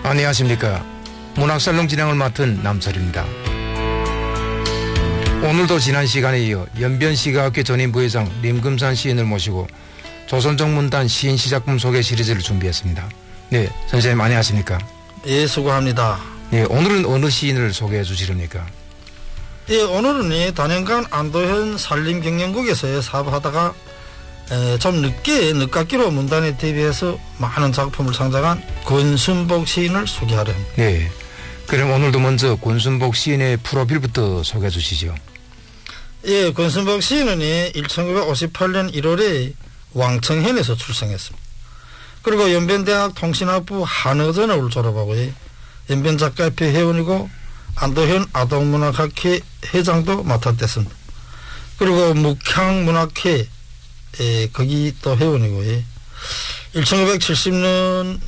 안녕하십니까. 문학살롱 진행을 맡은 남철입니다. 오늘도 지난 시간에 이어 연변시가학회 전임 부회장 림금산 시인을 모시고 조선정문단 시인 시작품 소개 시리즈를 준비했습니다. 네, 선생님 안녕하십니까. 예, 수고합니다. 네, 오늘은 어느 시인을 소개해 주시렵니까? 예, 오늘은 단연간 안도현 산림경영국에서 사업하다가 좀 늦깎이로 문단에 데뷔해서 많은 작품을 창작한 권순복 시인을 소개하려 합니다. 네, 그럼 오늘도 먼저 권순복 시인의 프로필부터 소개해 주시죠. 예, 권순복 시인은 1958년 1월에 왕청현에서 출생했습니다. 그리고 연변대학 통신학부 한어전업을 졸업하고 연변작가협회 회원이고 안도현 아동문학학회 회장도 맡았댔습니다. 그리고 묵향문학회 거기 또 회원이고 1976년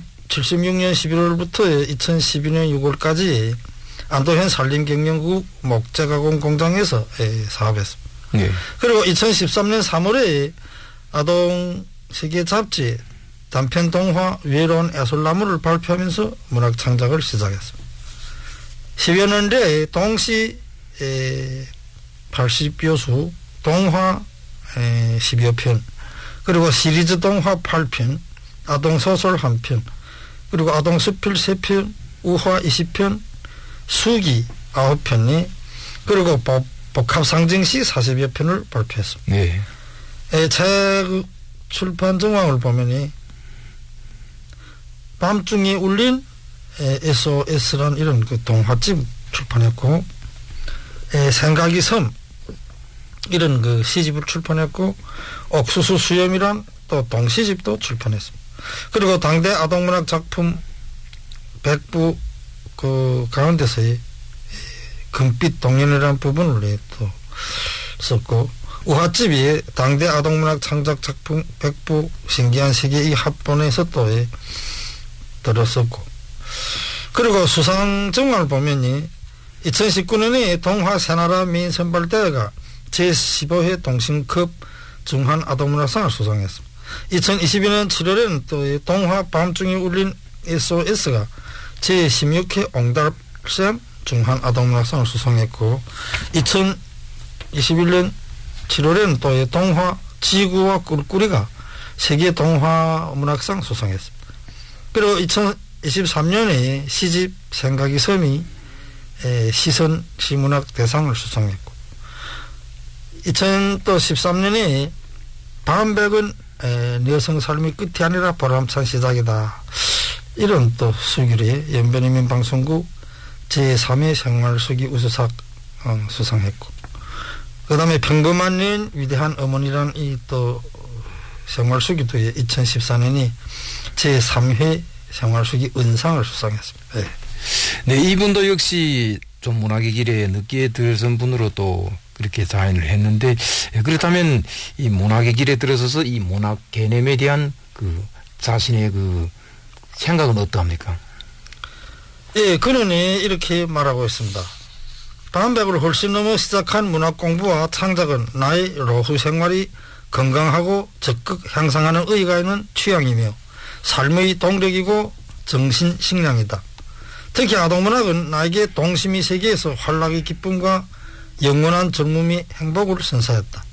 11월부터 2012년 6월까지 안도현 산림경영국 목재가공 공장에서 사업했습니다. 네. 그리고 2013년 3월에 아동세계 잡지 단편 동화 외로운 애솔나무를 발표하면서 문학 창작을 시작했습니다. 10여 년 내에 동시 80여 수, 동화 10여 편, 그리고 시리즈 동화 8편, 아동소설 1편, 그리고 아동수필 3편, 우화 20편, 수기 9편이, 그리고 복합상징시 40여 편을 발표했습니다. 네. 책 출판 정황을 보면 밤중에 울린 SOS라는 이런 그 동화집 출판했고, 생각이 섬 이런 그 시집을 출판했고, 옥수수 수염이란 또 동시집도 출판했습니다. 그리고 당대 아동문학 작품 100부 그 가운데서의 금빛 동연이라는 부분을 또 썼고, 우화집이 당대 아동문학 창작 작품 100부 신기한 세계 이 합본에서 또 들었었고, 그리고 수상 정황을 보면 2019년에 동화 새나라 미인 선발대회가 제15회 동신급 중한 아동문학상을 수상했습니다. 2022년 7월에는 또 동화 밤중에 울린 SOS가 제16회 옹달샘 중한 아동문학상을 수상했고, 2021년 7월에는 또 동화 지구와 꿀꿀이가 세계 동화 문학상 수상했습니다. 그리고 2023년에 시집 생각이 섬이 시선 시문학 대상을 수상했고, 2013년에 반백은 여성 삶의 끝이 아니라 보람찬 시작이다, 이런 또 수기로 연변인민방송국 제3회 생활수기 우수상 수상했고, 그 다음에 평범한 여인 위대한 어머니라는 이 또 생활수기도 2014년이 제3회 생활수기 은상을 수상했습니다. 네. 네, 이분도 역시 좀 문학의 길에 늦게 들어선 분으로 또 그렇게 자인을 했는데, 그렇다면 이 문학의 길에 들어서서 이 문학 개념에 대한 그 자신의 그 생각은 어떠합니까? 예, 그는 이렇게 말하고 있습니다. 반백을 훨씬 넘어 시작한 문학 공부와 창작은 나의 노후 생활이 건강하고 적극 향상하는 의의가 있는 취향이며 삶의 동력이고 정신 식량이다. 특히 아동문학은 나에게 동심의 세계에서 활락의 기쁨과 영원한 젊음의 행복을 선사했다.